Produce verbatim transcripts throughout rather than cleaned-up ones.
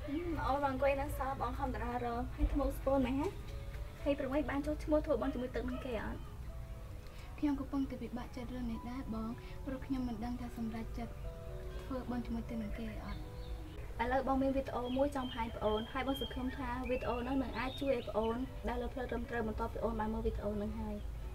អូបងអង្គុយនៅសល់បងខំតារារហើយធ្មោស្ពូនមែនហ៎ហើយប្រមួយបានចូលឈ្មោះធ្វើបងជាមួយទឹកនឹងគេអត់ខ្ញុំកំពុងតែពិបាកចិត្តរឿងនេះដែរបងព្រោះខ្ញុំមិនដឹងថាសម្រាប់ចិត្តធ្វើបងជាមួយទឹកនឹងគេអត់ឥឡូវបងមានវីដេអូមួយចង់បង្ហាញបងអូនហើយបងសង្ឃឹមថាវីដេអូនោះនឹងអាចជួយឲ្យបងអូនដែលលើផ្លូវត្រឹមត្រូវបន្តពីអូនបានមើលវីដេអូនឹងហើយ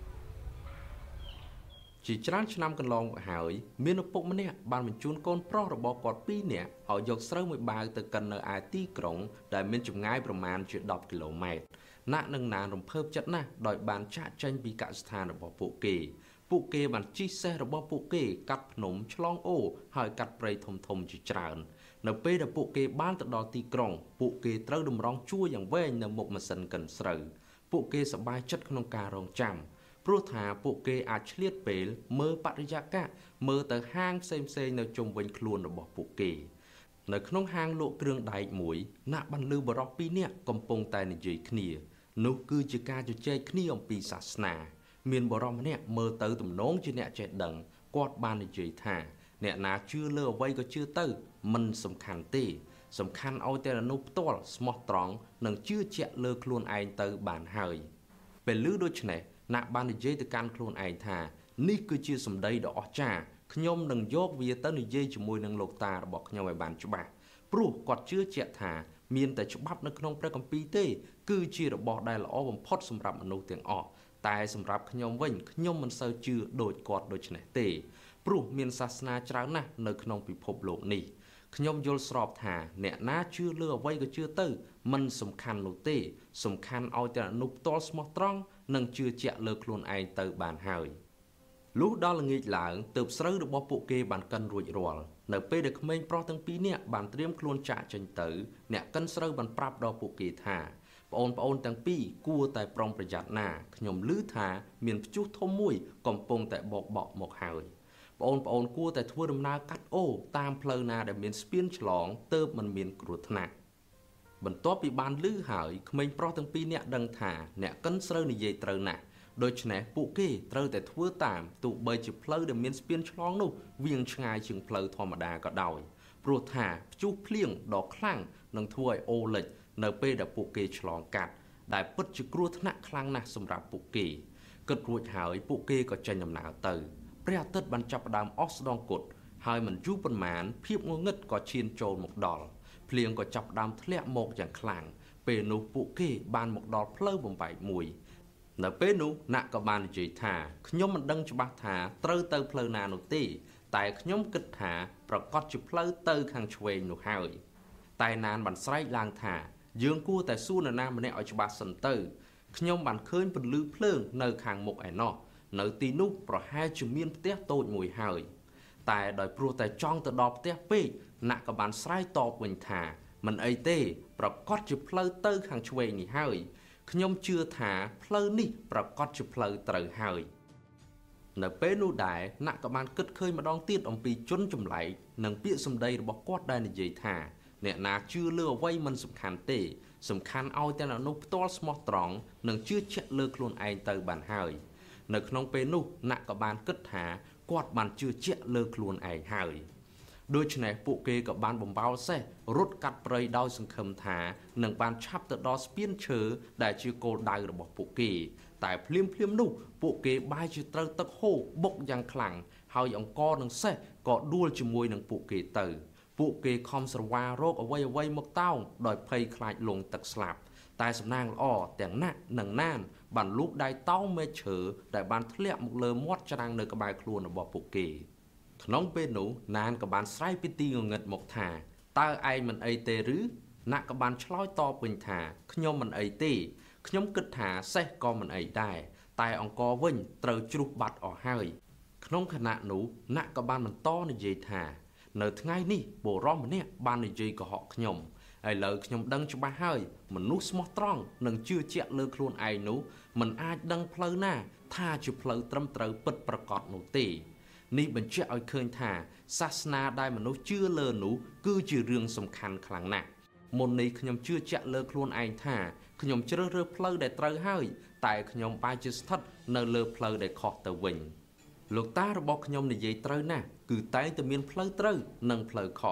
ជាច្រើនឆ្នាំកន្លងមកហើយមានឪពុកម្នាក់បានបញ្ជូនកូនប្រុសរបស់គាត់ពីរនាក់ឲ្យយកស្រូវមួយបាវទៅកិននៅឯទីក្រុងដែលមានចម្ងាយប្រមាណជាដប់គីឡូម៉ែត្រណាក់នឹងណានរំភើបចិត្តណាស់ដោយបានចាក់ចេញពីកសិដ្ឋានរបស់ពួកគេពួកគេបានជិះសេះរបស់ពួកគេកាត់ភ្នំឆ្លងអូរហើយកាត់ព្រៃធំធំជាច្រើននៅពេលដែលពួកគេបានទៅដល់ទីក្រុងពួកគេត្រូវតម្រង់ជួរយ៉ាងវែងនៅមុខម៉ាស៊ីនកិនស្រូវពួកគេសប្បាយចិត្តក្នុងការរងចាំព្រោះថាពួកគេអាចឆ្លៀតពេលមើលបរិយាកាសមើលទៅហាងផ្សេងផ្សេងនៅជុំវិញខ្លួនរបស់ពួកគេនៅក្នុងហាងលក់គ្រឿងដែកមួយណាក់បានលឺបរិសុទ្ធពីរនាក់កំពុងតែនិយាយគ្នានោះគឺជាការជជែកគ្នាអំពីសាសនាមានបរិសុទ្ធម្នាក់មើលទៅទំនងជាអ្នកចេះដឹងគាត់បាននិយាយថាអ្នកណាជឿលើអ្វីក៏ជឿទៅមិនសំខាន់ទេសំខាន់ឲ្យតែមនុស្សផ្ទាល់ស្មោះត្រង់និងជឿជាក់លើខ្លួនឯងទៅបានហើយពេលឮដូច្នេះណាក់បាននិយាយទៅកាន់ខ្លួនឯងថានេះគឺជាសម្ដីដ៏អស្ចារ្យខ្ញុំនឹងយកវាទៅនិយាយជាមួយនឹងលោកតារបស់ខ្ញុំឲ្យបានច្បាស់ព្រោះគាត់ជឿជាក់ថាមានតែច្បាប់នៅក្នុងព្រះគម្ពីរទេគឺជារបស់ដែលល្អបំផុតសម្រាប់មនុស្សទាំងអស់តែសម្រាប់ខ្ញុំវិញខ្ញុំមិនសូវជឿដូចគាត់ដូច្នេះទេព្រោះមានសាសនាច្រើនណាស់នៅក្នុងពិភពលោកនេះខ្ញុំយល់ស្របថាអ្នកណាជឿលើអ្វីក៏ជឿទៅមិនសំខាន់នោះទេសំខាន់ឲ្យតែអនុផ្ទាល់ស្មោះត្រង់និងជឿជាក់លើខ្លួនឯងទៅបានហើយលុះដល់ល្ងាចឡើងទើបស្រូវរបស់ពួកគេបានកិនរួចរាល់នៅពេលដែលក្មេងប្រុសទាំងពីរនាក់បានត្រៀមខ្លួនចាក់ចេញទៅអ្នកកិនស្រូវបានប្រាប់ដល់ពួកគេថាប្អូនប្អូនទាំងពីរគួរតែប្រុងប្រយ័ត្នណាខ្ញុំឮថាមានព្យុះធំមួយកំពុងតែបោកបក់មកហើយបងប្អូនគួរតែធ្វើដំណើរកាត់អូរតាមផ្លូវណាដែលមានស្ពានឆ្លងទើបមិនមានគ្រោះថ្នាក់បន្ទាប់ពីបានឮហើយក្មេងប្រុសទាំងពីរនាក់ដឹងថាអ្នកកិនស្រូវនិយាយត្រូវណាស់ដូច្នេះពួកគេត្រូវតែធ្វើតាមទោះបីជាផ្លូវដែលមានស្ពានឆ្លងនោះវាងឆ្ងាយជាងផ្លូវធម្មតាក៏ដោយព្រោះថាព្យុះភ្លៀងដ៏ខ្លាំងនឹងធ្វើឲ្យអូរលិចនៅពេលដែលពួកគេឆ្លងកាត់ដែលពិតជាគ្រោះថ្នាក់ខ្លាំងណាស់សម្រាប់ពួកគេគិតរួចហើយពួកគេក៏ចេញដំណើរទៅព្រះអាទិត្យបានចាប់ផ្ដើមអស់ស្ដងគត់ហើយមិនយូរប៉ុន្មានភាពងងឹតក៏ឈានចូលមកដល់ភ្លៀងក៏ចាប់ផ្ដើមធ្លាក់មកយ៉ាងខ្លាំងពេលនោះពួកគេបានមកដល់ផ្លូវបំបែកមួយនៅពេលនោះណាក់ក៏បាននិយាយថាខ្ញុំមិនដឹងច្បាស់ថាត្រូវទៅផ្លូវណានោះទេតែខ្ញុំគិតថាប្រកាសជាផ្លូវទៅខាងឆ្វេងនោះហើយតែណានបានស្រែកឡើងថាយើងគួរតែសួរនរណាម្នាក់ឲ្យច្បាស់សិនទៅខ្ញុំបានឃើញពន្លឺភ្លើងនៅខាងមុខឯណោះនៅទីនោះប្រហែលជាមានផ្ទះតូចមួយហើយតែដោយព្រោះតែចង់ទៅដល់ផ្ទះពេកណាក់ក៏បានស្រែកតបវិញថាមិនអីទេប្រកាសជាផ្លូវទៅខាងឆ្វេងនេះហើយខ្ញុំជឿថាផ្លូវនេះប្រកាសជាផ្លូវត្រូវហើយនៅពេលនោះដែរណាក់ក៏បានគិតឃើញម្ដងទៀតអំពីជនចម្លែកនិងពាក្យសម្ដីរបស់គាត់ដែលនិយាយថាអ្នកណាជឿលើអ្វីមិនសំខាន់ទេសំខាន់ឲ្យតែអ្នកនោះផ្ទាល់ស្មោះត្រង់និងជឿជាក់លើខ្លួនឯងទៅបានហើយនៅក្នុងពេលនោះណាក់ក៏បានគិតថាគាត់បានជឿជាក់លើខ្លួនឯងហើយដូច្នេះពួកគេក៏បានបំបោលសេះរត់កាត់ព្រៃដោយសង្ឃឹមថានឹងបានឆាប់ទៅដល់ស្ពានឈើដែលជាគោលដៅរបស់ពួកគេតែភ្លាមភ្លាមនោះពួកគេបែរជាត្រូវទឹកហូរបុកយ៉ាងខ្លាំងហើយអង្គនិងសេះក៏ដួលជាមួយនឹងពួកគេទៅពួកគេខំស្រវារកអ្វីអ្វីមកតោងដោយភ័យខ្លាចលង់ទឹកស្លាប់តែសំណាងល្អទាំងណាក់និងណានបានលូកដៃតោងមេឃឈើដែលបានធ្លាក់មកលើមាត់ច្រាំងនៅក្បែរខ្លួនរបស់ពួកគេក្នុងពេលនោះណានក៏បានស្រែកពីទីងងឹតមកថាតើឯងមិនអីទេឬណាក់ក៏បានឆ្លើយតបវិញថាខ្ញុំមិនអីទេខ្ញុំគិតថាសេះក៏មិនអីដែរតែអង្គវិញត្រូវជ្រុះបាត់អស់ហើយក្នុងខណៈនោះណាក់ក៏បានបន្តនិយាយថានៅថ្ងៃនេះបុរសម្នាក់បាននិយាយកុហកខ្ញុំឥឡូវខ្ញុំដឹងច្បាស់ហើយមនុស្សស្មោះត្រង់និងជឿជាក់លើខ្លួនឯងនោះមិនអាចដឹងផ្លូវណាថាជាផ្លូវត្រឹមត្រូវពិតប្រាកដនោះទេនេះបញ្ជាក់ឲ្យឃើញថាសាសនាដែលមនុស្សជឿលើនោះគឺជារឿងសំខាន់ខ្លាំងណាស់មុននេះខ្ញុំជឿជាក់លើខ្លួនឯងថាខ្ញុំជ្រើសរើសផ្លូវដែលត្រូវហើយតែខ្ញុំបែរជាស្ថិតនៅលើផ្លូវដែលខុសទៅវិញលោកតារបស់ខ្ញុំនិយាយត្រូវណាស់គឺតែងតែមានផ្លូវត្រូវនិងផ្លូវខុស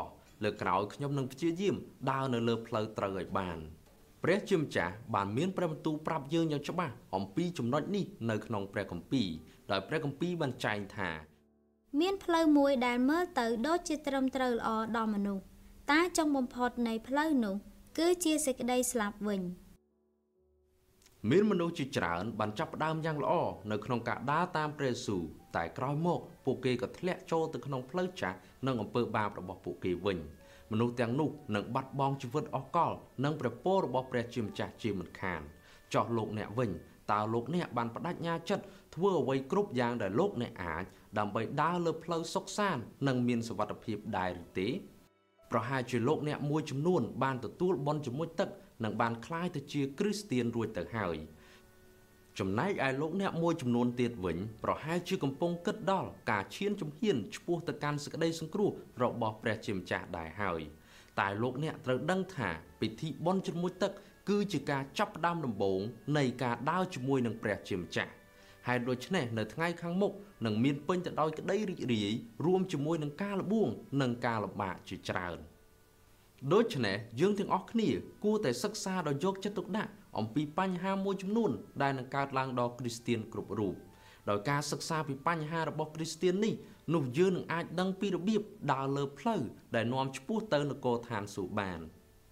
លើក្រោយខ្ញុំនឹងព្យាយាមដើរនៅលើផ្លូវត្រូវឲ្យបានព្រះជាម្ចាស់បានមានព្រះបន្ទូលប្រាប់យើងយ៉ាងច្បាស់អំពីចំណុចនេះនៅក្នុងព្រះគម្ពីរដោយព្រះគម្ពីរបានចែងថាមានផ្លូវមួយដែលមើលទៅដូចជាត្រឹមត្រូវល្អដល់មនុស្សតែចុងបំផុតនៃផ្លូវនោះគឺជាសេចក្តីស្លាប់វិញមានមនុស្សជាច្រើនបានចាប់ផ្ដើមយ៉ាងល្អនៅក្នុងការដើរតាមព្រះយេស៊ូវតែក្រោយមកពួកគេក៏ធ្លាក់ចូលទៅក្នុងផ្លូវចាស់និងអំពើបាបរបស់ពួកគេវិញមនុស្សទាំងនោះនឹងបាត់បង់ជីវិតអស់កលនិងព្រះពររបស់ព្រះជាម្ចាស់ជាមិនខានចោះលោកអ្នកវិញតើលោកអ្នកបានបដិញ្ញាចិត្តធ្វើអ្វីគ្រប់យ៉ាងដែលលោកអ្នកអាចដើម្បីដើរលើផ្លូវសុខសាន្តនិងមានសុវត្ថិភាពដែរឬទេប្រហែលជាលោកអ្នកមួយចំនួនបានទទួលបុណ្យជាមួយទឹកនិងបានក្លាយទៅជាគ្រីស្ទានរួចទៅហើយចំណែកឯលោកអ្នកមួយចំនួនទៀតវិញប្រហែលជាកំពុងគិតដល់ការឈានជំហានឆ្ពោះទៅកាន់សេចក្តីសង្គ្រោះរបស់ព្រះជាម្ចាស់ដែរហើយតែលោកអ្នកត្រូវដឹងថាពិធីបុណ្យជាមួយទឹកគឺជាការចាប់ផ្ដើមដំបូងនៃការដើរជាមួយនឹងព្រះជាម្ចាស់ហើយដូច្នេះនៅថ្ងៃខាងមុខនឹងមានពេញទៅដោយក្តីរីករាយរួមជាមួយនឹងការលបួងនិងការលំបាកជាច្រើនដូច្នេះយើងទាំងអស់គ្នាគួរតែសិក្សាដោយយកចិត្តទុកដាក់អំពីបញ្ហាមួយចំនួនដែលនឹងកើតឡើងដល់គ្រីស្ទានគ្រប់រូបដោយការសិក្សាពីបញ្ហារបស់គ្រីស្ទាននេះនោះយើងនឹងអាចដឹងពីរបៀបដើរលើផ្លូវដែលនាំឆ្ពោះទៅនគរឋានសួគ៌បាន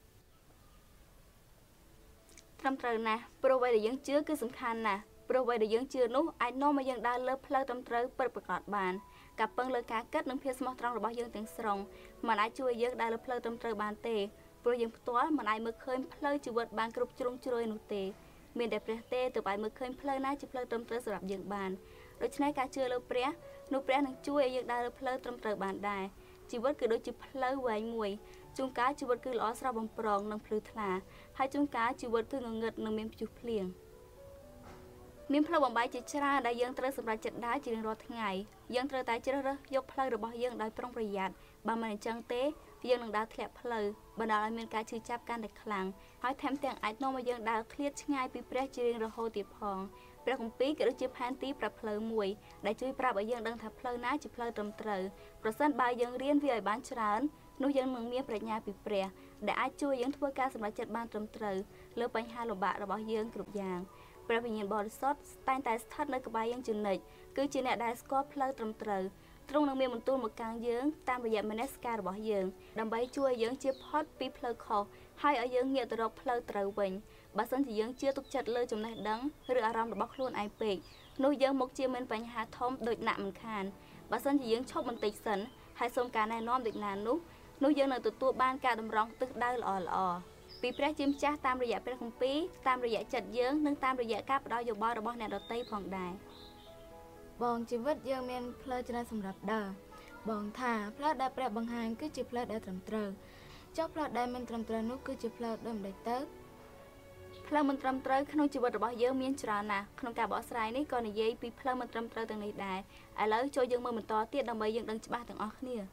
ត្រឹមត្រូវណាស់ព្រោះអ្វីដែលយើងជឿគឺសំខាន់ណាស់ព្រោះអ្វីដែលយើងជឿនោះអាចនាំឲ្យយើងដើរលើផ្លូវត្រឹមត្រូវពិតប្រាកដបានការពឹងលើការគិតនិងភាពស្មោះត្រង់របស់យើងទាំងស្រុងមិនអាចជួយយើងដើរលើផ្លូវត្រឹមត្រូវបានទេព្រោះយើងផ្ទាល់មិនអាចមើលឃើញផ្លូវជីវិតបានគ្រប់ជ្រុងជ្រោយនោះទេមានតែព្រះទេទើបអាចមើលឃើញផ្លូវណាជាផ្លូវត្រឹមត្រូវសម្រាប់យើងបានដូច្នេះការជឿលើព្រះនោះព្រះនឹងជួយឲ្យយើងដើរលើផ្លូវត្រឹមត្រូវបានដែរជីវិតគឺដូចជាផ្លូវវែងមួយជួនកាលជីវិតគឺល្អស្រស់បំព្រងនិងភ្លឺថ្លាហើយជួនកាលជីវិតគឺងងឹតនិងមានព្យុះភ្លៀងមានផ្លូវបំបែកជាច្រើនដែលយើងត្រូវសម្រេចចិត្តដើរជារៀងរាល់ថ្ងៃយើងត្រូវតែជ្រើសរើសយកផ្លូវរបស់យើងដោយប្រុងប្រយ័ត្នបើមិនអញ្ចឹងទេយើងនឹងដើរធ្លាក់ផ្លូវបណ្ដាលឲ្យមានការឈឺចាប់កាន់តែខ្លាំងហើយថែមទាំងអាចនាំឲ្យយើងដើរឃ្លាតឆ្ងាយពីព្រះជារៀងរហូតទៀតផងព្រះគម្ពីរក៏ដូចជាផែនទីប្រាប់ផ្លូវមួយដែលជួយប្រាប់ឲ្យយើងដឹងថាផ្លូវណាជាផ្លូវត្រឹមត្រូវប្រសិនបើយើងរៀនវាឲ្យបានច្រើននោះយើងនឹងមានប្រាជ្ញាពីព្រះដែលអាចជួយយើងធ្វើការសម្រេចចិត្តបានត្រឹមត្រូវលើបញ្ហាលំបាករបស់យើងគ្រប់យ៉ាងព្រះវិញ្ញាណបរិសុទ្ធតែងតែស្ថិតនៅក្បែរយើងជានិច្ចគឺជាអ្នកដែលស្គាល់ផ្លូវត្រឹមត្រូវទ្រង់នឹងមានបន្ទូលមកកាន់យើងតាមរយៈមនសិការរបស់យើងដើម្បីជួយឲ្យយើងជៀសផុតពីផ្លូវខុសហើយឲ្យយើងងាកទៅរកផ្លូវត្រូវវិញបើសិនជាយើងជឿទុកចិត្តលើចំណេះដឹងឬអារម្មណ៍របស់ខ្លួនឯងពេកនោះយើងមកជាមានបញ្ហាធំដូចណាក់មិនខានបើសិនជាយើងឈប់បន្តិចសិនហើយសូមការណែនាំដូចណានោះនោះយើងនឹងទទួលបានការតម្រង់ទិសដៅល្អល្អពីព្រះជាម្ចាស់តាមរយៈព្រះគម្ពីរតាមរយៈចិត្តយើងនិងតាមរយៈការផ្ដល់យោបល់របស់អ្នកដទៃផងដែរបងជីវិតយើងមានផ្លូវច្រើនសម្រាប់ដើរបងថាផ្លូវដែលព្រះបង្ហាញគឺជាផ្លូវដែលត្រឹមត្រូវចុះផ្លូវដែលមិនត្រឹមត្រូវនោះគឺជាផ្លូវដូចម្ដេចទៅផ្លូវមិនត្រឹមត្រូវក្នុងជីវិតរបស់យើងមានច្រើនណាស់ក្នុងការបកស្រាយនេះក៏និយាយពីផ្លូវមិនត្រឹមត្រូវទាំងនេះដែរឥឡូវចូលយើងមើលបន្តទៀតដើម្បីយើងដឹងច្បាស់ទាំងអស់គ្នា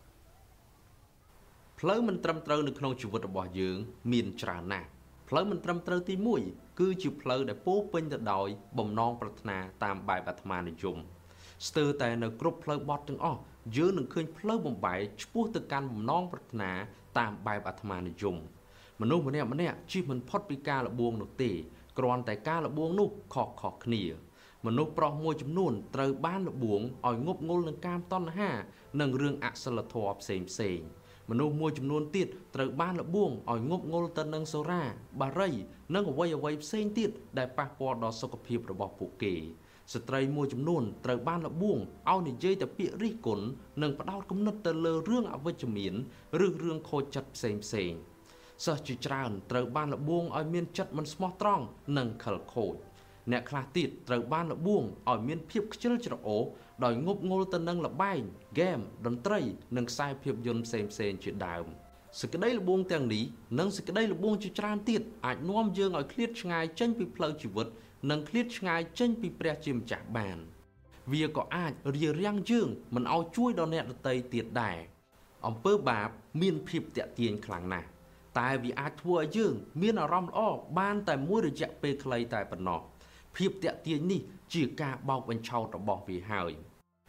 ផ្លូវមិនត្រឹមត្រូវនៅក្នុងជីវិតរបស់យើងមានច្រើនណាស់ផ្លូវមិនត្រឹមត្រូវទីមួយគឺជាផ្លូវដែលពោរពេញទៅដោយបំណងប្រាថ្នាតាមបែបអាត្មានិយមស្ទើរតែនៅគ្រប់ផ្លូវបត់ទាំងអស់យើងនឹងឃើញផ្លូវបំបែកឆ្ពោះទៅកាន់បំណងប្រាថ្នាតាមបែបអាត្មានិយមមនុស្សម្នាក់ម្នាក់ជិះមិនផុតពីការលបួងនោះទេគ្រាន់តែការលបួងនោះខុសៗគ្នាមនុស្សប្រុសមួយចំនួនត្រូវបានលបួងឲ្យងប់ងល់នឹងកាមតណ្ហានិងរឿងអសិលធម៌ផ្សេងផ្សេងមនុស្សមួយចំនួនទៀតត្រូវបានលបួងឲ្យងប់ងល់ទៅនឹងសូរ៉ាបារីនិងអ្វីអ្វីផ្សេងទៀតដែលប៉ះពាល់ដល់សុខភាពរបស់ពួកគេស្ត្រីមួយចំនួនត្រូវបានលបួងឲ្យនិយាយតែពាក្យរិះគន់និងផ្ដោតគំនិតទៅលើរឿងអវិជ្ជមានឬរឿងខូចចិត្តផ្សេងផ្សេងសិស្សជាច្រើនត្រូវបានលបួងឲ្យមានចិត្តមិនស្មោះត្រង់និងខិលខូចអ្នកខ្លះទៀតត្រូវបានលបួងឲ្យមានភាពខ្ជិលច្រអូសដោយងប់ងល់ទៅនឹងល្បែងហ្គេមតន្ត្រីនិងខ្សែភាពយន្តផ្សេងផ្សេងជាដើមសេចក្តីលបួងទាំងនេះនិងសេចក្តីលបួងជាច្រើនទៀតអាចនាំយើងឲ្យឃ្លាតឆ្ងាយចេញពីផ្លូវជីវិតនិងឃ្លាតឆ្ងាយចេញពីព្រះជាម្ចាស់បានវាក៏អាចរារាំងយើងមិនឲ្យជួយដល់អ្នកដទៃទៀតដែរអំពើបាបមានភាពទាក់ទាញខ្លាំងណាស់តែវាអាចធ្វើឲ្យយើងមានអារម្មណ៍ល្អបានតែមួយរយៈពេលខ្លីតែប៉ុណ្ណោះភាពទាក់ទាញនេះជាការបោកបញ្ឆោតរបស់វាហើយ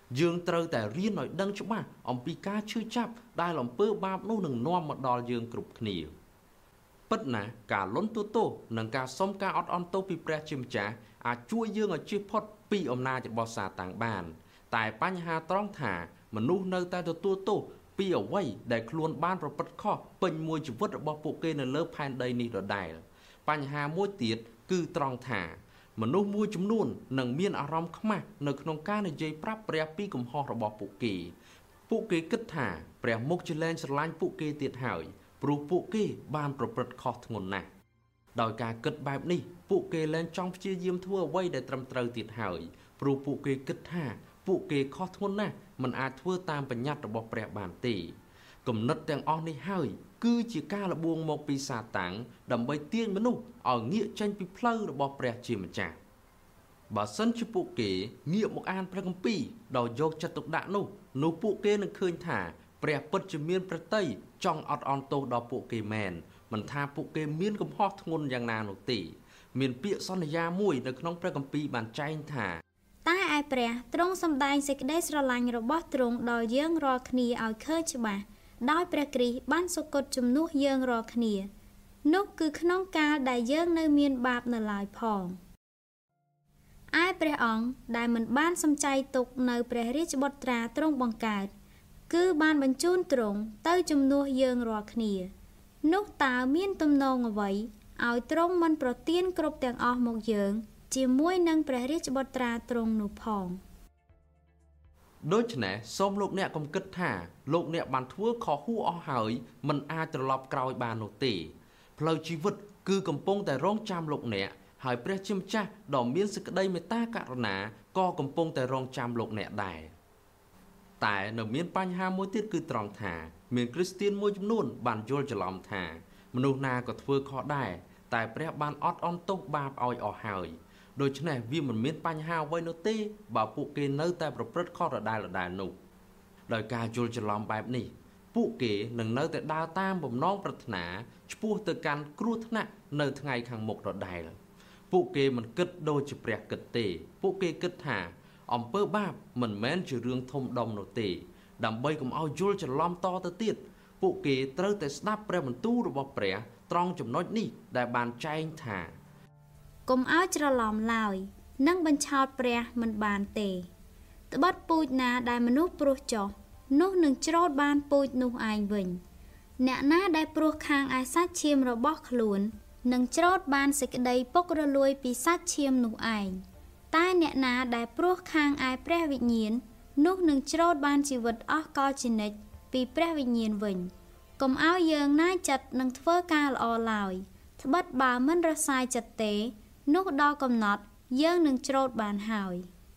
យើងត្រូវតែរៀនឲ្យដឹងច្បាស់អំពីការឈឺចាប់ដែលអំពើបាបនោះនឹងនាំមកដល់យើងគ្រប់គ្នាពិតណាស់ការលន់ទូទោសនិងការសុំការអត់អន់ទោសពីព្រះជាម្ចាស់អាចជួយយើងឲ្យជៀសផុតពីអំណាចរបស់សាតាំងបានតែបញ្ហាត្រង់ថាមនុស្សនៅតែទទួលទោសពីអ្វីដែលខ្លួនបានប្រព្រឹត្តខុសពេញមួយជីវិតរបស់ពួកគេនៅលើផែនដីនេះដដែលបញ្ហាមួយទៀតគឺត្រង់ថាមនុស្សមួយចំនួននឹងមានអារម្មណ៍ខ្មាស់នៅក្នុងការនិយាយប្រាប់ព្រះពីកំហុសរបស់ពួកគេពួកគេគិតថាព្រះមុខជាលែងស្រឡាញ់ពួកគេទៀតហើយព្រោះពួកគេបានប្រព្រឹត្តខុសធ្ងន់ណាស់ដោយការគិតបែបនេះពួកគេលែងចង់ព្យាយាមធ្វើអ្វីដែលត្រឹមត្រូវទៀតហើយព្រោះពួកគេគិតថាពួកគេខុសធ្ងន់ណាស់មិនអាចធ្វើតាមបញ្ញត្តិរបស់ព្រះបានទេគំនិតទាំងអស់នេះហើយគឺជាការលបួងមកពីសាតាំងដើម្បីទាញមនុស្សឲ្យងាកចេញពីផ្លូវរបស់ព្រះជាម្ចាស់បើសិនជាពួកគេងាកមកអានព្រះគម្ពីរដោយយកចិត្តទុកដាក់នោះនោះពួកគេនឹងឃើញថាព្រះពិតជាមានព្រះទ័យចង់អត់អន់ទោសដល់ពួកគេមែនមិនថាពួកគេមានកំហុសធ្ងន់យ៉ាងណានោះទេមានពាក្យសន្យាមួយនៅក្នុងព្រះគម្ពីរបានចែងថាតែឯព្រះទ្រង់សម្ដែងសេចក្តីស្រឡាញ់របស់ទ្រង់ដល់យើងរាល់គ្នាឲ្យឃើញច្បាស់ដោយព្រះគ្រីស្ទបានសុគតជំនួសយើងរាល់គ្នានោះគឺក្នុងកាលដែលយើងនៅមានបាបនៅឡើយផងឯព្រះអង្គដែលមិនបានសំចៃទុកនៅព្រះរាជបុត្រាទ្រង់បង្កើតគឺបានបញ្ជូនទ្រង់ទៅជំនួសយើងរាល់គ្នានោះតើមានទំនងអ្វីឲ្យទ្រង់មិនប្រទានគ្រប់ទាំងអស់មកយើងជាមួយនឹងព្រះរាជបុត្រាទ្រង់នោះផងដូច្នេះសូមលោកអ្នកកុំគិតថាលោកអ្នកបានធ្វើខុសហួសអស់ហើយមិនអាចត្រឡប់ក្រោយបាននោះទេផ្លូវជីវិតគឺកំពុងតែរងចាំលោកអ្នកហើយព្រះជាម្ចាស់ដ៏មានសេចក្តីមេត្តាករុណាក៏កំពុងតែរងចាំលោកអ្នកដែរតែនៅមានបញ្ហាមួយទៀតគឺត្រង់ថាមានគ្រីស្ទានមួយចំនួនបានយល់ច្រឡំថាមនុស្សណាក៏ធ្វើខុសដែរតែព្រះបានអត់អន់ទោសបាបឲ្យអស់ហើយដូច្នេះវាមិនមានបញ្ហាអ្វីនោះទេបើពួកគេនៅតែប្រព្រឹត្តខុសដដែលដដែលនោះដោយការយល់ច្រឡំបែបនេះពួកគេនឹងនៅតែដើរតាមបំណងប្រាថ្នាឆ្ពោះទៅកាន់គ្រោះថ្នាក់នៅថ្ងៃខាងមុខដដែលពួកគេមិនគិតដូចជាព្រះគិតទេពួកគេគិតថាអំពើបាបមិនមែនជារឿងធំដុំនោះទេដើម្បីកុំឲ្យយល់ច្រឡំតទៅទៀតពួកគេត្រូវតែស្ដាប់ព្រះបន្ទូលរបស់ព្រះត្រង់ចំណុចនេះដែលបានចែងថាកុំឲ្យច្រឡំឡើយនឹងបញ្ឆោតព្រះមិនបានទេត្បិតពូជណាដែលមនុស្សព្រោះចុះនោះនឹងច្រូតបានពូជនោះឯងវិញអ្នកណាដែលព្រោះខាងឯសាច់ឈាមរបស់ខ្លួននឹងច្រូតបានសេចក្តីពុករលួយពីសាច់ឈាមនោះឯងតែអ្នកណាដែលព្រោះខាងឯព្រះវិញ្ញាណនោះនឹងច្រូតបានជីវិតអស់កលជានិច្ចពីព្រះវិញ្ញាណវិញកុំឲ្យយើងណាយចិត្តនឹងធ្វើការល្អឡើយត្បិតបើមិនរសាយចិត្តទេនោះដល់កំណត់យើងនឹងច្រូតបានហើយ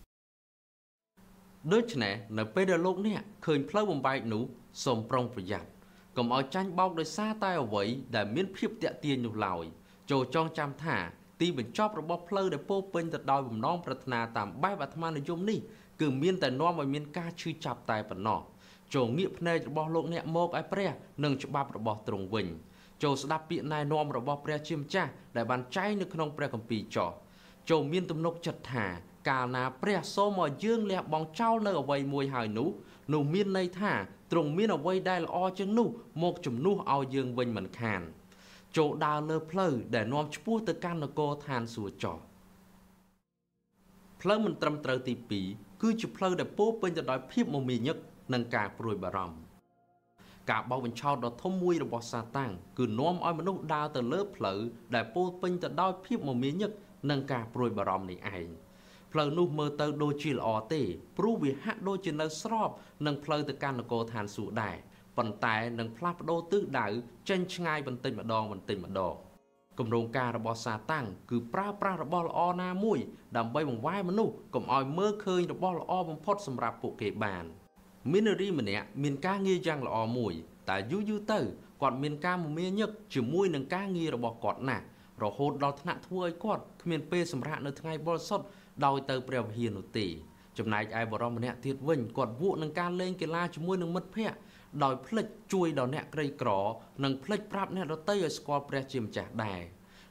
ដូច្នេះនៅពេលដែលលោកអ្នកឃើញផ្លូវបំបែកនោះសូមប្រុងប្រយ័ត្នកុំឲ្យចាញ់បោកដោយសារតែអ្វីដែលមានភាពតាក់ទាញនោះឡើយចូលចងចាំថាទីបញ្ចប់របស់ផ្លូវដែលពោពេញទៅដោយបំណងប្រាថ្នាតាមបែបអាត្មានិយមនេះគឺមានតែនាំឲ្យមានការឈឺចាប់តែប៉ុណ្ណោះចូលងាកភ្នែករបស់លោកអ្នកមកឲ្យព្រះនិងច្បាប់របស់ទ្រង់វិញចូលស្ដាប់ពាក្យណែនាំរបស់ព្រះជាម្ចាស់ដែលបានចែងនៅក្នុងព្រះគម្ពីរចោះចូលមានទំនុកចិត្តថាកាលណាព្រះសូមឲ្យយើងលះបង់ចោលនៅអ្វីមួយហើយនោះនោះមានន័យថាទ្រង់មានអ្វីដែលល្អជាងនោះមកជំនួសឲ្យយើងវិញមិនខានចូលដើរលើផ្លូវដែលនាំឆ្ពោះទៅកាន់នគរឋានសួគ៌ចោះផ្លូវមិនត្រឹមត្រូវទីពីរគឺជាផ្លូវដែលពោពេញទៅដោយភាពមមាញឹកនិងការព្រួយបារម្ភការបោកបញ្ឆោតដ៏ធំមួយរបស់សាតាំងគឺនាំឲ្យមនុស្សដើរទៅលើផ្លូវដែលពោពេញទៅដោយភាពមមាញឹកនិងការព្រួយបារម្ភនេះឯងផ្លូវនោះមើលទៅដូចជាល្អទេព្រោះវាហាក់ដូចជានៅស្របនឹងផ្លូវទៅកាន់នគរឋានសួគ៌ដែរប៉ុន្តែនឹងផ្លាស់ប្ដូរទិសដៅចេញឆ្ងាយបន្តិចម្ដងបន្តិចម្ដងគម្រោងការរបស់សាតាំងគឺប្រើប្រាស់របស់ល្អណាមួយដើម្បីបង្វែរមនុស្សកុំឲ្យមើលឃើញរបស់ល្អបំផុតសម្រាប់ពួកគេបានមាននារីម្នាក់មានការងារយ៉ាងល្អមួយតែយូរយូរទៅគាត់មានការមមាញឹកជាមួយនឹងការងាររបស់គាត់ណាស់រហូតដល់ថ្នាក់ធ្វើឲ្យគាត់គ្មានពេលសម្រាកនៅថ្ងៃបរិសុទ្ធដោយទៅព្រះវិហារនោះទេចំណែកឯបរិមម្នាក់ទៀតវិញគាត់វក់នឹងការលេងកីឡាជាមួយនឹងមិត្តភ័ក្តិដោយ ភ្លេចជួយដល់អ្នកក្រីក្រនិងភ្លេចប្រាប់អ្នកដទៃឲ្យស្គាល់ព្រះជាម្ចាស់ដែរ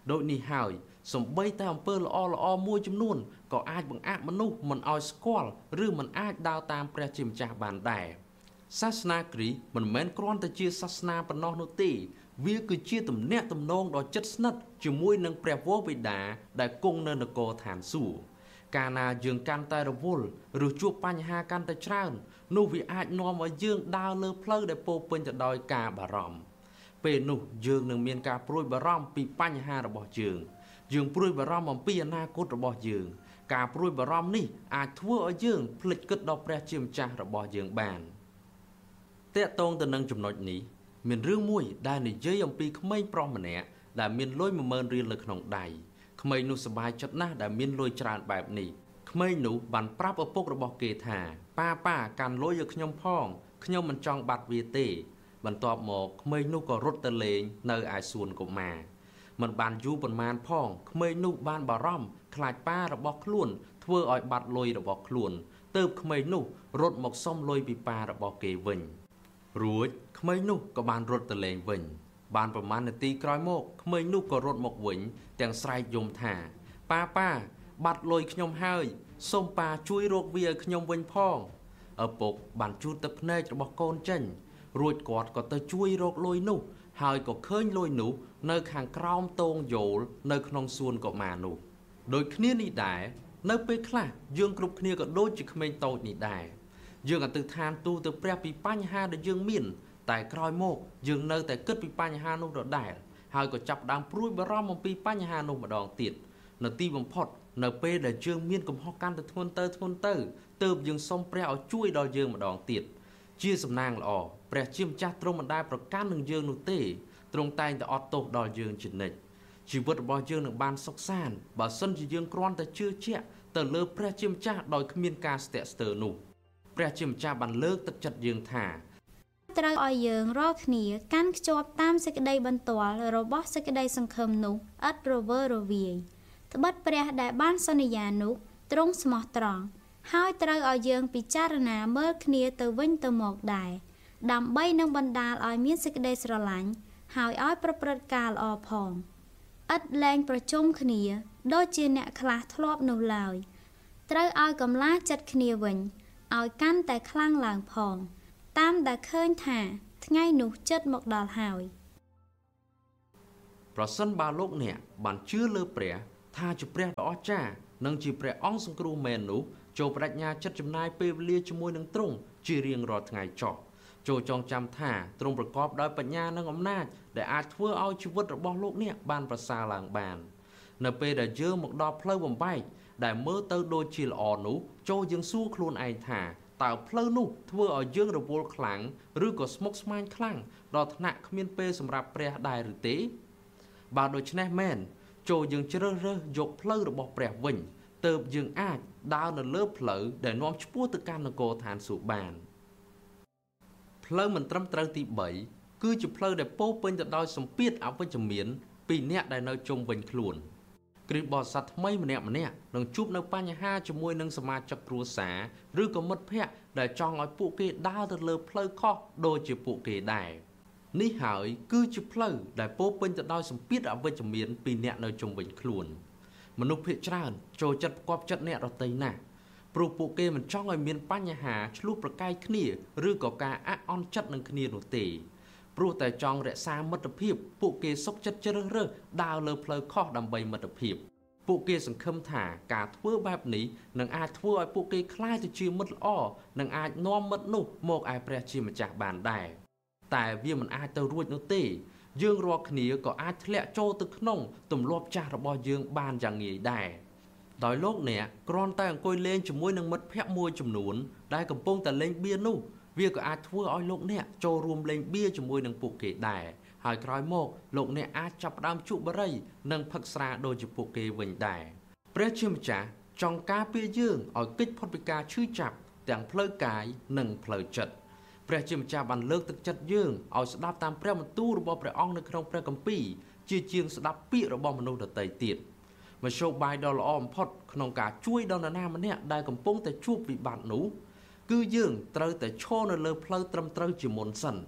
ដូចនេះហើយសំបីតែអំពើល្អល្អមួយចំនួនក៏អាចបង្អាក់មនុស្សមិនឲ្យស្គាល់ឬមិនអាចដើរតាមព្រះជាម្ចាស់បានដែរសាសនាគ្រីស្ទមិនមែនគ្រាន់តែជាសាសនាប៉ុណ្ណោះនោះទេវាគឺជាទំនាក់ទំនងដ៏ជិតស្និទ្ធជាមួយនឹងព្រះវរបិតាដែលគង់នៅនគរឋានសួគ៌កាលណាយើងកាន់តែរវល់ឬជួបបញ្ហាកាន់តែច្រើននោះវាអាចនាំឲ្យយើងដើរលើផ្លូវដែលពោរពេញទៅដោយការបារម្ភពេលនោះយើងនឹងមានការព្រួយបារម្ភពីបញ្ហារបស់យើងយើងព្រួយបារម្ភអំពីអនាគតរបស់យើងការព្រួយបារម្ភនេះអាចធ្វើឲ្យយើងភ្លេចគិតដល់ព្រះជាម្ចាស់របស់យើងបានតាក់ទងទៅនឹងចំណុចនេះមានរឿងមួយដែលនិយាយអំពីក្មេងប្រុសម្នាក់ដែលមានលុយ មួយម៉ឺន រៀលនៅក្នុងដៃក្មេងនោះសប្បាយចិត្តណាស់ដែលមានលុយច្រើនបែបនេះក្មេងនោះបានប្រាប់ឪពុករបស់គេថាប៉ាប៉ាកាន់លុយឲ្យខ្ញុំផងខ្ញុំមិនចង់បាត់វាទេបន្ទាប់មកក្មេងនោះក៏រត់ទៅលេងនៅឯសួនកុមារមិនបានយូរប៉ុន្មានផងក្មេងនោះបានបារម្ភខ្លាចប៉ារបស់ខ្លួនធ្វើឲ្យបាត់លុយរបស់ខ្លួនទើបក្មេងនោះរត់មកសុំលុយពីប៉ារបស់គេវិញរួចក្មេងនោះក៏បានរត់ទៅលេងវិញបានប្រមាណនាទីក្រោយមកក្មេងនោះក៏រត់មកវិញទាំងស្រែកយំថាប៉ាប៉ាបាត់លុយខ្ញុំហើយសូមប៉ាជួយរកវាឲ្យខ្ញុំវិញផងឪពុកបានជូតទឹកភ្នែករបស់កូនចេញរួចគាត់ក៏ទៅជួយរកលុយនោះហើយក៏ឃើញលុយនោះនៅខាងក្រោមតោងយោលនៅក្នុងសួនកុមារនោះដូចគ្នានេះដែរនៅពេលខ្លះយើងគ្រប់គ្នាក៏ដូចជាក្មេងតូចនេះដែរយើងអធិដ្ឋានទូទៅព្រះពីបញ្ហាដែលយើងមានតែក្រោយមកយើងនៅតែគិតពីបញ្ហានោះដដែលហើយក៏ចាប់ផ្ដើមព្រួយបារម្ភអំពីបញ្ហានោះម្ដងទៀតនៅទីបំផុតនៅពេលដែលយើងមានកំហុសកាន់តែធ្ងន់ទៅធ្ងន់ទៅទើបយើងសុំព្រះឲ្យជួយដល់យើងម្ដងទៀតជាសំណាងល្អព្រះជាម្ចាស់ទ្រង់មិនដែលប្រកាន់នឹងយើងនោះទេទ្រង់តែងតែអត់ទោសដល់យើងជានិច្ចជីវិតរបស់យើងនឹងបានសុខសាន្តបើសិនជាយើងគ្រាន់តែជឿជាក់ទៅលើព្រះជាម្ចាស់ដោយគ្មានការស្ទាក់ស្ទើរនោះព្រះជាម្ចាស់បានលើកទឹកចិត្តយើងថាត្រូវឲ្យយើងរាល់គ្នាកាន់ខ្ជាប់តាមសេចក្តីបន្ទាល់របស់សេចក្តីសង្ឃឹមនោះឥតរវើរវាយត្បិតព្រះដែលបានសន្យានោះទ្រង់ស្មោះត្រង់ហើយត្រូវឲ្យយើងពិចារណាមើលគ្នាទៅវិញទៅមកដែរដើម្បីនឹងបណ្ដាលឲ្យមានសេចក្តីស្រឡាញ់ហើយឲ្យប្រព្រឹត្តការល្អផងឥតលែងប្រជុំគ្នាដូចជាអ្នកខ្លះធ្លាប់នោះឡើយត្រូវឲ្យកម្លាចិត្តគ្នាវិញឲ្យកាន់តែខ្លាំងឡើងផងតាមដែលឃើញថាថ្ងៃនោះជិតមកដល់ហើយប្រសិនបើលោកអ្នកបានជឿលើព្រះថាជាព្រះដ៏អស្ចារ្យនិងជាព្រះអង្គសង្គ្រោះមែននោះចូលបដិញ្ញាចិត្តចំណាយពេលវេលាជាមួយនឹងទ្រង់ជារៀងរាល់ថ្ងៃចុះចូលចងចាំថាទ្រង់ប្រកបដោយបញ្ញានិងអំណាចដែលអាចធ្វើឲ្យជីវិតរបស់លោកអ្នកបានប្រសើរឡើងបាននៅពេលដែលយើងមកដល់ផ្លូវបំបែកដែលមើលទៅដូចជាល្អនោះចូលយើងសួរខ្លួនឯងថាតើផ្លូវនោះធ្វើឲ្យយើងរវល់ខ្លាំងឬក៏ស្មុគស្មាញខ្លាំងដល់ថ្នាក់គ្មានពេលសម្រាប់ព្រះដែរឬទេបើដូច្នេះមែនចូលយើងជ្រើសរើសយកផ្លូវរបស់ព្រះវិញទើបយើងអាចដើរនៅលើផ្លូវដែលនាំឆ្ពោះទៅកាន់នគរឋានសួគ៌បានផ្លូវមិនត្រឹមត្រូវទីបីគឺជាផ្លូវដែលពោរពេញទៅដោយសម្ពាធអវិជ្ជមានពីអ្នកដែលនៅជុំវិញខ្លួនគ្រីស្ទបរិស័ទថ្មីម្នាក់ម្នាក់នឹងជួបនៅបញ្ហាជាមួយនឹងសមាជិកគ្រួសារឬក៏មិត្តភ័ក្តិដែលចង់ឲ្យពួកគេដើរទៅលើផ្លូវខុសដូចជាពួកគេដែរនេះហើយគឺជាផ្លូវដែលពោរពេញទៅដោយសម្ពាធអវិជ្ជមានពីអ្នកនៅជុំវិញខ្លួនមនុស្សភាគច្រើនចូលចិត្តផ្គាប់ចិត្តអ្នកដទៃណាស់ព្រោះពួកគេមិនចង់ឲ្យមានបញ្ហាឆ្លោះប្រកែកគ្នាឬក៏ការអាក់អន់ចិត្តនឹងគ្នានោះទេព្រោះតែចង់រក្សាមិត្តភាពពួកគេសុខចិត្តជ្រើសរើសដើរលើផ្លូវខុសដើម្បីមិត្តភាពពួកគេសង្ឃឹមថាការធ្វើបែបនេះនឹងអាចធ្វើឲ្យពួកគេក្លាយទៅជាមិត្តល្អនិងអាចនាំមិត្តនោះមកឯព្រះជាម្ចាស់បានដែរតែវាមិនអាចទៅរួចនោះទេយើងរាល់គ្នាក៏អាចធ្លាក់ចូលទៅក្នុងទម្លាប់ចាស់របស់យើងបានយ៉ាងងាយដែរដោយលោកអ្នកគ្រាន់តែអង្គុយលេងជាមួយនឹងមិត្តភ័ក្តិមួយចំនួនដែលកំពុងតែលេងបៀនោះវាក៏អាចធ្វើឲ្យលោកអ្នកចូលរួមលេងបៀជាមួយនឹងពួកគេដែរហើយក្រោយមកលោកអ្នកអាចចាប់ផ្ដើមជក់បារីនិងផឹកស្រាដូចជាពួកគេវិញដែរព្រះជាម្ចាស់ចង់ការពារយើងឲ្យគេចផុតពីការឈឺចាប់ទាំងផ្លូវកាយនិងផ្លូវចិត្តព្រះជាម្ចាស់បានលើកទឹកចិត្តយើងឲ្យស្ដាប់តាមព្រះបន្ទូលរបស់ព្រះអង្គនៅក្នុងព្រះគម្ពីរជាជាងស្ដាប់ពាក្យរបស់មនុស្សដទៃទៀតមធ្យោបាយដ៏ល្អបំផុតក្នុងការជួយដល់នរណាម្នាក់ដែលកំពុងតែជួបវិបត្តិនោះគឺយើងត្រូវតែឈរនៅលើផ្លូវត្រឹមត្រូវជាមុនសិន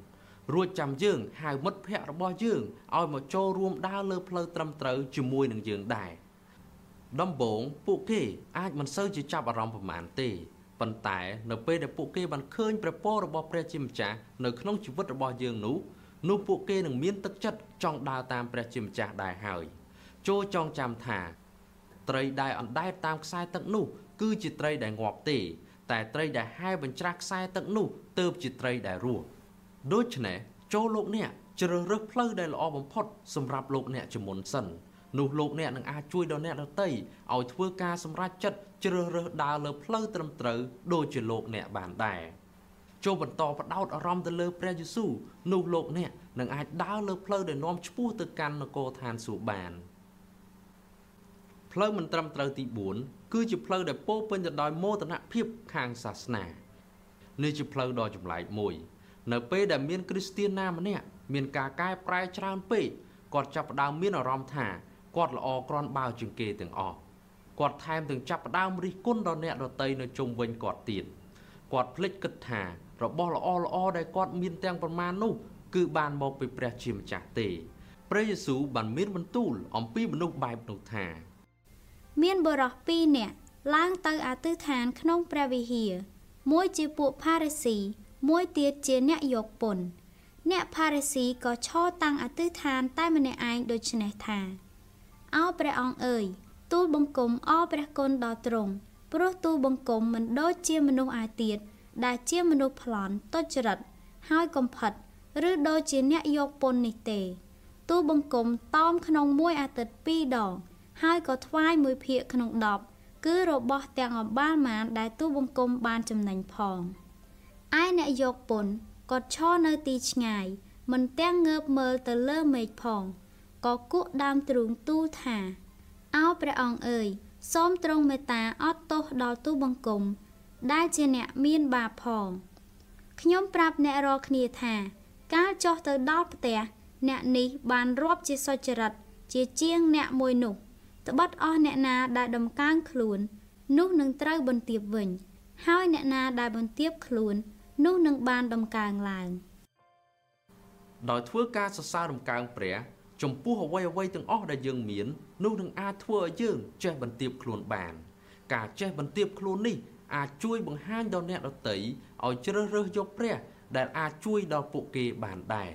រួចចាំយើងហៅមិត្តភ័ក្តិរបស់យើងឲ្យមកចូលរួមដើរលើផ្លូវត្រឹមត្រូវជាមួយនឹងយើងដែរដំបូងពួកគេអាចមិនសូវជាចាប់អារម្មណ៍ប្រមាណទេប៉ុន្តែនៅពេលដែលពួកគេបានឃើញព្រះពររបស់ព្រះជាម្ចាស់នៅក្នុងជីវិតរបស់យើងនោះនោះពួកគេនឹងមានទឹកចិត្តចង់ដើរតាមព្រះជាម្ចាស់ដែរហើយចូលចងចាំថាត្រីដែលអណ្ដែតតាមខ្សែទឹកនោះគឺជាត្រីដែលងាប់ទេតែត្រីដែលហែបញ្ច្រាស់ខ្សែទឹកនោះទើបជាត្រីដែលរស់ដូច្នេះចូលលោកអ្នកជ្រើសរើសផ្លូវដែលល្អបំផុតសម្រាប់លោកអ្នកជាមុនសិននោះលោកអ្នកនឹងអាចជួយដល់អ្នកដទៃឲ្យធ្វើការសម្រេចចិត្តជ្រើសរើសដើរលើផ្លូវត្រឹមត្រូវដូចជាលោកអ្នកបានដែរចូលបន្តផ្ដោតអារម្មណ៍ទៅលើព្រះយេស៊ូវនោះលោកអ្នកនឹងអាចដើរលើផ្លូវដែលនាំឆ្ពោះទៅកាន់នគរឋានសួគ៌បានផ្លូវមិនត្រឹមត្រូវទីបួនគឺជាផ្លូវដែលពោរពេញទៅដោយមោទនភាពខាងសាសនានេះជាផ្លូវដ៏ចម្លែកមួយនៅពេលដែលមានគ្រីស្ទានណាម្នាក់មានការកែប្រែច្រើនពេកគាត់ចាប់ផ្ដើមមានអារម្មណ៍ថាគាត់ល្អគ្រាន់បើជាងគេទាំងអស់គាត់ថែមទាំងចាប់ផ្ដើមរិះគន់ដល់អ្នកដទៃនៅជុំវិញគាត់ទៀតគាត់ភ្លេចគិតថារបស់ល្អល្អដែលគាត់មានទាំងប៉ុន្មាននោះគឺបានមកពីព្រះជាម្ចាស់ទេព្រះយេស៊ូវបានមានបន្ទូលអំពីមនុស្សបែបនោះថាមានបុរសពីរនាក់ឡើងទៅអធិដ្ឋានក្នុងព្រះវិហារមួយជាពួកផារីស៊ីមួយទៀតជាអ្នកយកពន្ធអ្នកផារីស៊ីក៏ឈរតាំងអធិដ្ឋានតែម្នាក់ឯងដូច្នេះថាអោព្រះអង្គអើយទូលបង្គំអរព្រះគុណដល់ទ្រង់ព្រោះទូលបង្គំមិនដូចជាមនុស្សឯទៀតដែលជាមនុស្សប្លន់ទុច្ចរិតហើយកំផិតឬដូចជាអ្នកយកពន្ធនេះទេទូលបង្គំតោមក្នុងមួយអាទិត្យពីរដងហើយក៏ថ្វាយមួយភាគក្នុងដប់គឺរបស់ទាំងអបាលមានដែលទូលបង្គំបានចំណេញផងឯអ្នកយកពន្ធក៏ឈរនៅទីឆ្ងាយមិនទាំងងើបមើលទៅលើមេឃផងក៏គក់ដើមទ្រូងទូលថាអោព្រះអង្គអើយសូមទ្រង់មេត្តាអត់ទោសដល់ទូលបង្គំដែលជាអ្នកមានបាបផងខ្ញុំប្រាប់អ្នករាល់គ្នាថាកាលចុះទៅដល់ផ្ទះអ្នកនេះបានរាប់ជាសុចរិតជាជាងអ្នកមួយនោះត្បិតអស់អ្នកណាដែលដំកើងខ្លួននោះនឹងត្រូវបន្ទាបវិញហើយអ្នកណាដែលបន្ទាបខ្លួននោះនឹងបានដំកើងឡើងដោយធ្វើការសរសើរដំកើងព្រះចំពោះអ្វីអ្វីទាំងអស់ដែលយើងមាននោះនឹងអាចធ្វើឲ្យយើងចេះបន្ទាបខ្លួនបានការចេះបន្ទាបខ្លួននេះអាចជួយបង្ហាញដល់អ្នកដទៃឲ្យជ្រើសរើសយកព្រះដែលអាចជួយដល់ពួកគេបានដែរ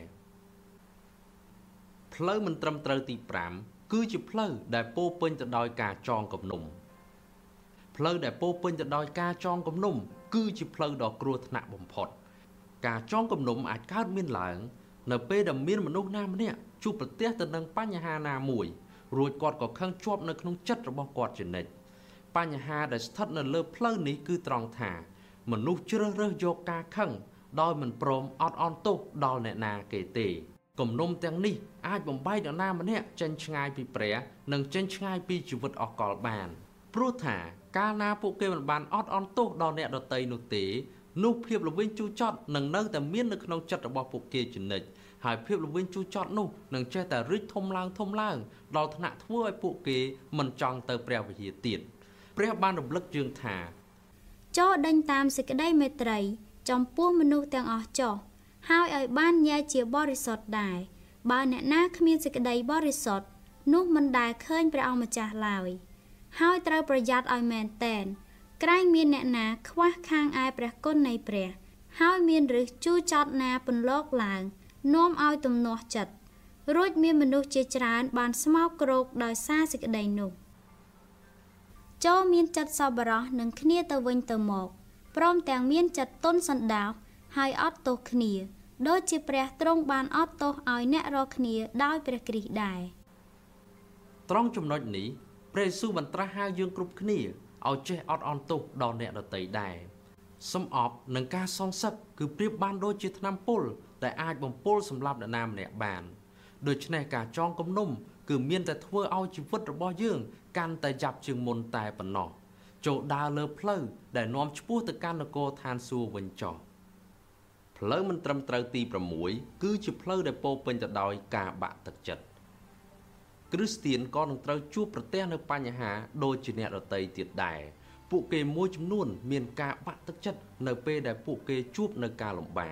ផ្លូវមិនត្រឹមត្រូវទីប្រាំគឺជាផ្លូវដែលពោរពេញទៅដោយការចងគំនុំផ្លូវដែលពោរពេញទៅដោយការចងគំនុំគឺជាផ្លូវដ៏គ្រោះថ្នាក់បំផុតការចងគំនុំអាចកើតមានឡើងនៅពេលដែលមានមនុស្សណាម្នាក់ជួបប្រទះទៅនឹងបញ្ហាណាមួយរួចគាត់ក៏ខឹងជាប់នៅក្នុងចិត្តរបស់គាត់ជានិច្ចបញ្ហាដែលស្ថិតនៅលើផ្លូវនេះគឺត្រង់ថាមនុស្សជ្រើសរើសយកការខឹងដោយមិនព្រមអត់អន់ទោសដល់អ្នកណាគេទេគំនុំទាំងនេះអាចបំបែកអ្នកណាម្នាក់ចេញឆ្ងាយពីព្រះនិងចេញឆ្ងាយពីជីវិតអកលបានព្រោះថាកាលណាពួកគេមិនបានអត់អន់ទោសដល់អ្នកដទៃនោះទេនោះភាពល្វីងជូរចត់នឹងនៅតែមាននៅក្នុងចិត្តរបស់ពួកគេជានិច្ចហើយភាពល្វីងជូរចត់នោះនឹងចេះតែរីកធំឡើងធំឡើងដល់ថ្នាក់ធ្វើឲ្យពួកគេមិនចង់ទៅព្រះវិហារទៀតព្រះបានរំលឹកយើងថាចោលដេញតាមសេចក្តីមេត្រីចំពោះមនុស្សទាំងអស់ចោះហើយឲ្យបានញែកជាបរិសុទ្ធដែរបើអ្នកណាគ្មានសេចក្តីបរិសុទ្ធនោះមិនដែលឃើញព្រះអង្គម្ចាស់ឡើយហើយត្រូវប្រយ័ត្នឲ្យមែនតែនក្រែងមានអ្នកណាខ្វះខាងឯព្រះគុណនៃព្រះហើយមានឫសជូរចត់ណាពន្លកឡើងនាំឲ្យទំនាស់ចិត្តរួចមានមនុស្សជាច្រើនបានស្មោកគ្រោកដោយសារសេចក្តីនោះចូលមានចិត្តសប្បុរសនឹងគ្នាទៅវិញទៅមកព្រមទាំងមានចិត្តទន់សណ្ដោសហើយអត់ទោសគ្នាដូចជាព្រះទ្រង់បានអត់ទោសឲ្យអ្នករាល់គ្នាដោយព្រះគ្រីស្ទដែរត្រង់ចំណុចនេះព្រះយេស៊ូវបានត្រាស់ហៅយើងគ្រប់គ្នាឲ្យចេះអត់អន់ទោសដល់អ្នកដទៃដែរសំអប់នឹងការសងសឹកគឺប្រៀបបានដូចជាថ្នាំពុលដែលអាចបំពុលសម្លាប់អ្នកណាម្នាក់បានដូច្នេះការចងគំនុំគឺមានតែធ្វើឲ្យជីវិតរបស់យើងកាន់តែយ៉ាប់ជាងមុនតែប៉ុណ្ណោះចូលដើរលើផ្លូវដែលនាំឆ្ពោះទៅកាន់នគរឋានសួគ៌វិញចុះផ្លូវមិនត្រឹមត្រូវទីប្រាំមួយគឺជាផ្លូវដែលពោរពេញទៅដោយការបាក់ទឹកចិត្តគ្រីស្ទានក៏នឹងត្រូវជួបប្រទះនៅបញ្ហាដូចជាអ្នកដទៃទៀតដែរពួកគេមួយចំនួនមានការបាក់ទឹកចិត្តនៅពេលដែលពួកគេជួបនៅការលំបាក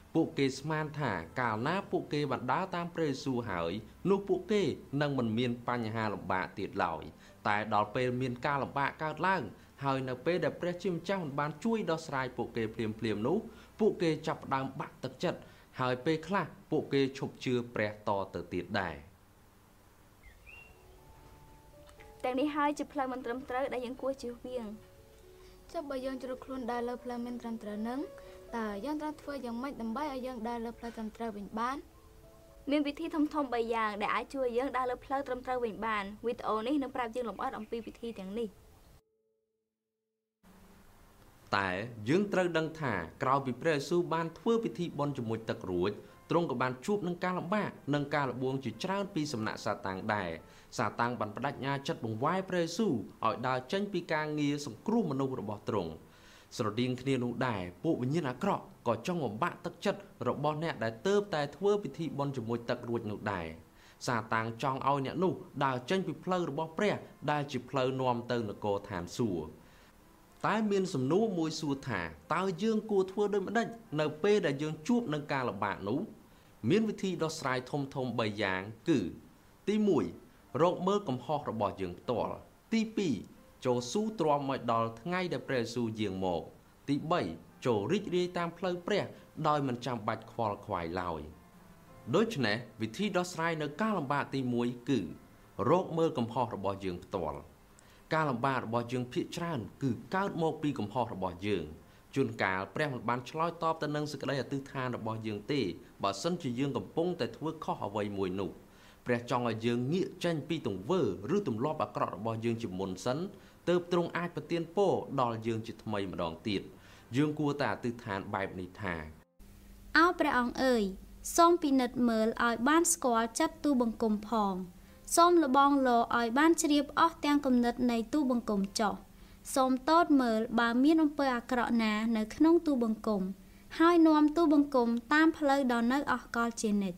ពួកគេស្មានថាកាលណាពួកគេបានដើរតាមព្រះយេស៊ូវហើយនោះពួកគេនឹងមិនមានបញ្ហាលំបាកទៀតឡើយតែដល់ពេលមានការលំបាកកើតឡើងហើយនៅពេលដែលព្រះជាម្ចាស់មិនបានជួយដោះស្រាយពួកគេភ្លាមភ្លាមនោះពួកគេចាប់ផ្ដើមបាក់ទឹកចិត្តហើយពេលខ្លះពួកគេឈប់ជឿព្រះតទៅទៀតដែរទាំងនេះហើយជាផ្លូវមិនត្រឹមត្រូវដែលយើងគួរជៀសវាងចុះបើយើងជ្រុលខ្លួនដើរលើផ្លូវមិនត្រឹមត្រូវនឹងតើយើងត្រូវធ្វើយ៉ាងម៉េចដើម្បីឲ្យយើងដើរលើផ្លូវត្រឹមត្រូវវិញបានមានវិធីធំធំបីយ៉ាងដែលអាចជួយយើងដើរលើផ្លូវត្រឹមត្រូវវិញបានវីដេអូនេះនឹងប្រាប់យើងលម្អិតអំពីវិធីទាំងនេះតែយើងត្រូវដឹងថាក្រោយពីព្រះយេស៊ូវបានធ្វើពិធីបុណ្យជាមួយទឹករួចទ្រង់ក៏បានជួបនឹងការលំបាកនិងការលំបាកជាច្រើនពីសំណាក់សាតាំងដែរសាតាំងបានបដិញ្ញាចិត្តបង្វែរព្រះយេស៊ូវឲ្យដើរចេញពីការងារសង្គ្រោះមនុស្សរបស់ទ្រង់ស្រដៀងគ្នានោះដែរពួកវិញ្ញាណអាក្រក់ក៏ចង់បំបាក់ទឹកចិត្តរបស់អ្នកដែលទើបតែធ្វើពិធីបុណ្យជាមួយទឹករួចនោះដែរសាតាំងចង់ឲ្យអ្នកនោះដើរចេញពីផ្លូវរបស់ព្រះដែលជាផ្លូវនាំទៅនគរឋានសួគ៌តែមានសំណួរមួយសួរថាតើយើងគួរធ្វើដូចម្តេចនៅពេលដែលយើងជួបនឹងការលំបាកនោះមានវិធីដោះស្រាយធំធំបីយ៉ាងគឺទីមួយរកមើលកំហុសរបស់យើងផ្ទាល់ទីពីរចូលស៊ូទ្រាំឲ្យដល់ថ្ងៃដែលព្រះយេស៊ូវយាងមកទីបីចូលរីករាយតាមផ្លូវព្រះដោយមិនចាំបាច់ខ្វល់ខ្វាយឡើយដូច្នេះវិធីដោះស្រាយនៅការលំបាកទីមួយគឺរកមើលកំហុសរបស់យើងផ្ទាល់ការលំបាករបស់យើងភាគច្រើនគឺកើតមកពីកំហុសរបស់យើងជួនកាលព្រះមិនបានឆ្លើយតបទៅនឹងសេចក្តីអធិដ្ឋានរបស់យើងទេបើសិនជាយើងកំពុងតែធ្វើខុសអ្វីមួយនោះព្រះចង់ឲ្យយើងងាកចេញពីទង្វើឬទម្លាប់អាក្រក់របស់យើងជាមុនសិនទើបទ្រង់អាចប្រទានពរដល់យើងជាថ្មីម្ដងទៀតយើងគួរតែអធិដ្ឋានបែបនេះថាអោព្រះអង្គអើយសូមពិនិត្យមើលឲ្យបានស្គាល់ចិត្តទូបង្គំផងសូមលបងលឲ្យបានជ្រាបអស់ទាំងគំនិតនៃទូបង្គំចោះសូមតតមើលបើមានអំពើអាក្រក់ណានៅក្នុងទូបង្គំហើយនាំទូបង្គំតាមផ្លូវដ៏នៅអស់កលជានិច្ច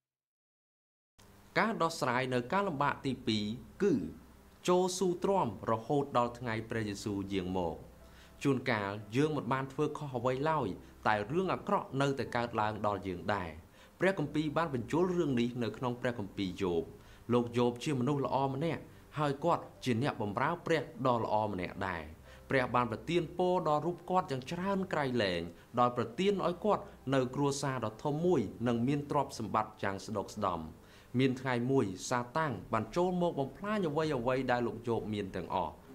ការដោះស្រាយនៅការលំបាកទីពីរគឺចូលស៊ូទ្រាំរហូតដល់ថ្ងៃព្រះយេស៊ូវយាងមកជួនកាលយើងមិនបានធ្វើខុសអ្វីឡើយតែរឿងអាក្រក់នៅតែកើតឡើងដល់យើងដែរព្រះគម្ពីរបានបញ្ចូលរឿងនេះនៅក្នុងព្រះគម្ពីរយោបលោកយោបជាមនុស្សល្អម្នាក់ហើយគាត់ជាអ្នកបម្រើព្រះដ៏ល្អម្នាក់ដែរព្រះបានប្រទានពរដល់រូបគាត់យ៉ាងច្រើនក្រៃលែងដោយប្រទានឲ្យគាត់នៅគ្រួសារដ៏ធំមួយនិងមានទ្រព្យសម្បត្តិយ៉ាងស្ដុកស្ដម្ភមានថ្ងៃមួយសាតាំងបានចូលមកបំផ្លាញអ្វីអ្វីដែលលោកយោបមានទាំងអស់